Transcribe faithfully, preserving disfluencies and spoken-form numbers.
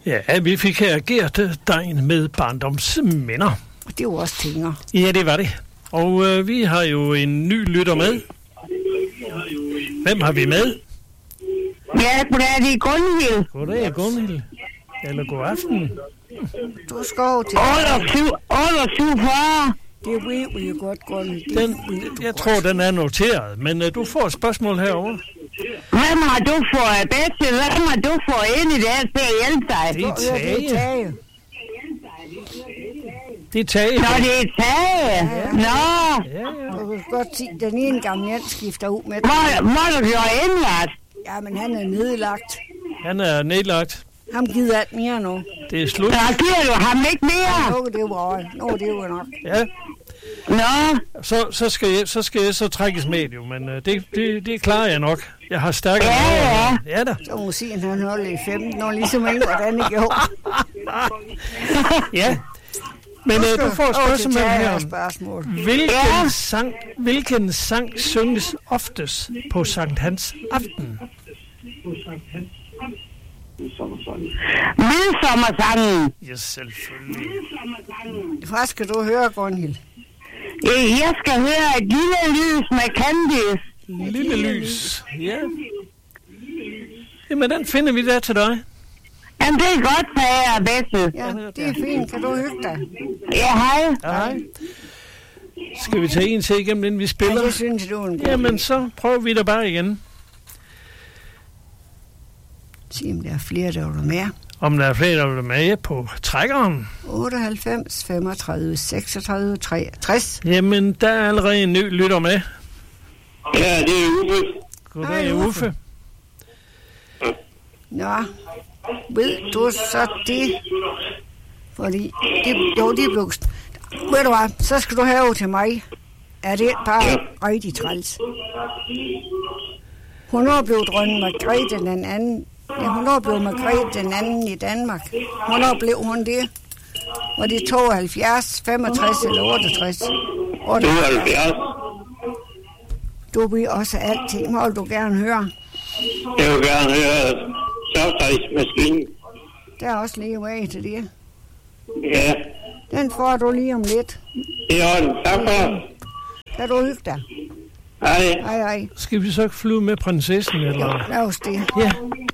Ja, vi fik her Gert-dejen med barndomsminder. Det var også tinger. Ja, det var det. Og øh, vi har jo en ny lytter med. Hvem har vi med? Ja, goddag, det er Gunhild. Goddag, Gunhild. Eller god aften. Du skal over til... otteogtyve Det ved vi jo godt, Gunhild. Den, jeg tror, den er noteret, men øh, du får et spørgsmål herovre. Hvem har du fået bedst? Hvem har du fået ind i det her til at hjælpe dig? Det er Det er Tage. Tage. Det er Tage. Nå, det er Tage. Ja. Nå, Ja, ja. Du kan godt sige, at den ene gamle Jens skifter ud med... hvor, hvor du gjorde indlagt? Ja, men han er nedlagt. Han er nedlagt. Ham gider alt mere nu. Det er slut. Nå, giver du ham ikke mere? Nu er det jo over. Nu er det jo nok. Ja, Nå, så, så, skal jeg, så skal jeg så trækkes med jo, men øh, det, det, det klarer jeg nok. Jeg har stærkere... Ja, ja. Ja da. Så må sige, at han holder i femten år, ligesom ikke, hvordan det gjorde. Ja. Men øh, du får et spørgsmål her. Spørgsmål. Hvilken, Ja. sang, hvilken sang synges oftest på Sankt Hans aften? midsommersangen. Ja, selvfølgelig. Hvad skal du høre, Gunhild? Øh, Jeg skal høre et lille lys med Candice. Lille lys. Ja. Jamen, den finder vi der til dig. Jamen, det er godt, sagde jeg, Bette. Ja, det er fint. Kan du hygge dig? Ja, hej. Ja, hej. Skal vi tage en til igennem, inden vi Ja, spiller? det synes du er en god Jamen, så prøver vi da bare igen. Sig, om der er flere, der vil med. Om der er flere, der vil med på trækkeren. otteoghalvfems, femogtredive, seksogtredive, treogtres. Jamen, der er allerede en ny lytter med. Ja, det er Uffe. Goddag, Hej, Uffe. Uffe. Nå, ved du så det? Fordi, det, jo, det blev... Ved du hvad, så skal du have over til mig. Er det bare Ja. rigtig træls? Hvornår blev dronning Margrethe den anden? Ja, hvornår blev Margrethe den anden i Danmark? Hvornår blev hun det? Var det tooghalvfjerds, femogtres eller otteogtres? tooghalvfjerds. Du vil også alting. Må du gerne høre. Jeg vil gerne høre softice-maskinen. Der er også lige vej til det. Ja, Den får du lige om lidt. det er den. Tak for. Kan du hygge dig? Hej. Hej, hej. Skal vi så ikke flyve med prinsessen, eller? Lad os det. Ja.